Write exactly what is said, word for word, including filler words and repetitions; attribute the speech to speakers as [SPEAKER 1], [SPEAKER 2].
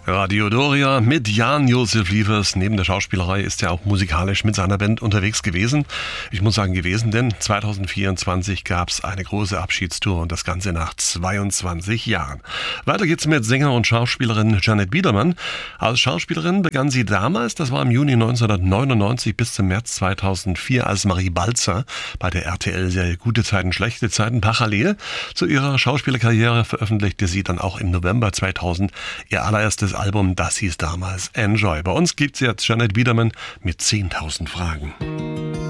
[SPEAKER 1] Radio Doria mit Jan-Josef Liefers. Neben der Schauspielerei ist er auch musikalisch mit seiner Band unterwegs gewesen. Ich muss sagen gewesen, denn zwanzig vierundzwanzig gab es eine große Abschiedstour und das Ganze nach zweiundzwanzig Jahren. Weiter geht's mit Sänger und Schauspielerin Jeanette Biedermann. Als Schauspielerin begann sie damals, das war im Juni neunzehnhundertneunundneunzig bis zum März zweitausendvier als Marie Balzer bei der R T L-Serie Gute Zeiten, Schlechte Zeiten. Parallel zu ihrer Schauspielerkarriere veröffentlichte sie dann auch im November zweitausend ihr allererstes Album, das hieß damals Enjoy. Bei uns gibt's jetzt Jeanette Biedermann mit zehntausend Fragen.